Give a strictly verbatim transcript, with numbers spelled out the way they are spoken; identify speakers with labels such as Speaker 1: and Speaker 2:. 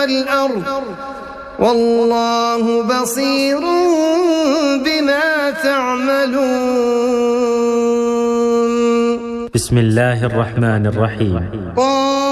Speaker 1: والأرض والله بصير بما تعملون.
Speaker 2: بسم الله الرحمن الرحيم.